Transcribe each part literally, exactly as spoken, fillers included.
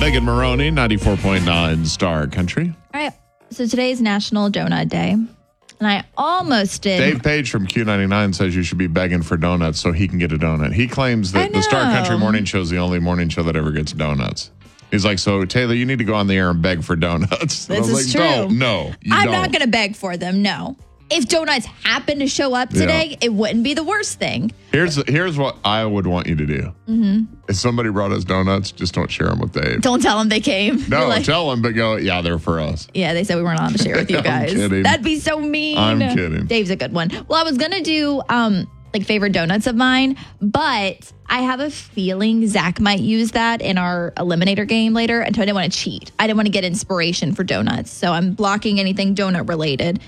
Megan Maroney, ninety-four point nine Star Country. All right. So today is National Donut Day. And I almost did. Dave Page from Q ninety-nine says you should be begging for donuts so he can get a donut. He claims that the Star Country Morning Show is the only morning show that ever gets donuts. He's like, so Taylor, you need to go on the air and beg for donuts. This I was is like, true. No, no, you I'm don't. not going to beg for them, no. If donuts happen to show up today, Yeah. it wouldn't be the worst thing. Here's here's what I would want you to do. Mm-hmm. If somebody brought us donuts, just don't share them with Dave. Don't tell them they came. No, You're like, tell them, but go, yeah, they're for us. yeah, they said we weren't allowed to share with you I'm guys. kidding. That'd be so mean. I'm kidding. Dave's a good one. Well, I was going to do um like favorite donuts of mine, but I have a feeling Zach might use that in our Eliminator game later, and so I didn't want to cheat. I didn't want to get inspiration for donuts, so I'm blocking anything donut related.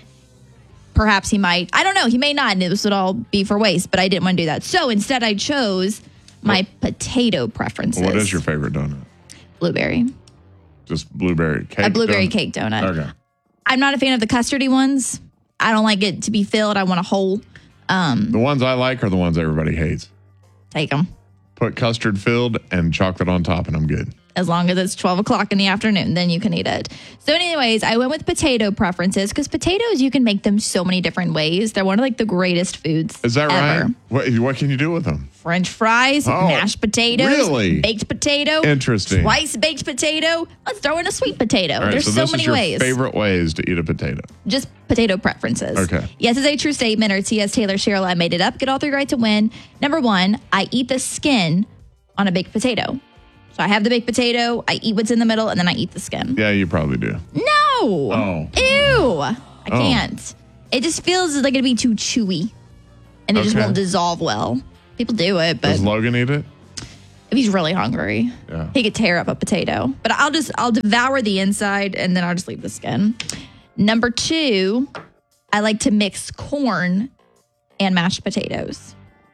Perhaps he might. I don't know. He may not, and this would all be for waste, but I didn't want to do that. So instead, I chose my potato preferences. What is your favorite donut? Blueberry. Just blueberry cake? A blueberry donut? cake donut. Okay. I'm not a fan of the custardy ones. I don't like it to be filled. I want a whole. Um, The ones I like are the ones everybody hates. take them. Put custard filled and chocolate on top, and I'm good. As long as it's twelve o'clock in the afternoon, then you can eat it. So anyways, I went with potato preferences because potatoes, you can make them so many different ways. They're one of like the greatest foods Is that ever. right? What, what can you do with them? French fries, Oh, mashed potatoes, really? baked potato, Interesting. twice baked potato. Let's throw in a sweet potato. All right, There's so, so, this many is your ways. favorite ways to eat a potato. Just potato preferences. Okay. Yes is a true statement, or T S Taylor Cheryl, I made it up. Get all three right to win. Number one, I eat the skin on a baked potato. So I have the baked potato, I eat what's in the middle, and then I eat the skin. Yeah, you probably do. No. Oh. Ew. I can't. It just feels like it'd be too chewy. And it just Okay. won't dissolve well. People do it, but Does Logan eat it? if he's really hungry, Yeah. he could tear up a potato. But I'll just, I'll devour the inside and then I'll just leave the skin. Number two, I like to mix corn and mashed potatoes.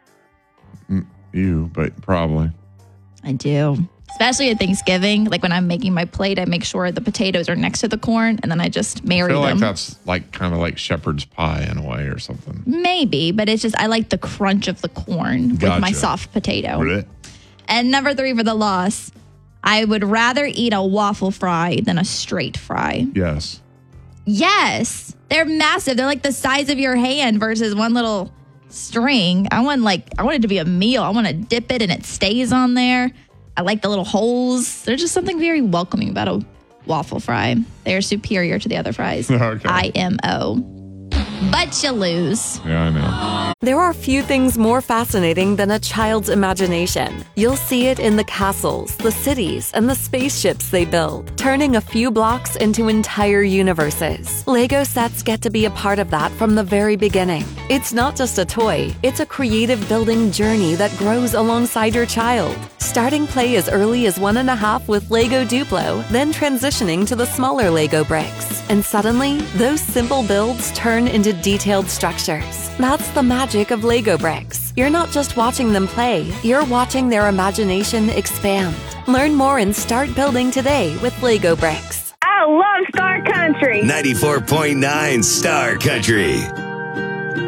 You, but probably. I do. Especially at Thanksgiving. Like when I'm making my plate, I make sure the potatoes are next to the corn and then I just I marry feel like them. that's like kind of like shepherd's pie in a way or something. Maybe, but it's just, I like the crunch of the corn with my Gotcha. soft potato. Blech. And number three for the loss, I would rather eat a waffle fry than a straight fry. Yes. Yes, they're massive. They're like the size of your hand versus one little string. I want like I want it to be a meal. I want to dip it and it stays on there. I like the little holes. There's just something very welcoming about a waffle fry. They are superior to the other fries. Okay. I M O. But you lose. Yeah, I know. There are few things more fascinating than a child's imagination. You'll see it in the castles, the cities, and the spaceships they build, turning a few blocks into entire universes. Lego sets get to be a part of that from the very beginning. It's not just a toy, it's a creative building journey that grows alongside your child. Starting play as early as one and a half with Lego Duplo, then transitioning to the smaller Lego bricks. And suddenly, those simple builds turn into detailed structures. That's the magic of Lego bricks. You're not just watching them play, you're watching their imagination expand. Learn more and start building today with Lego bricks. I love Star Country. ninety-four point nine Star Country.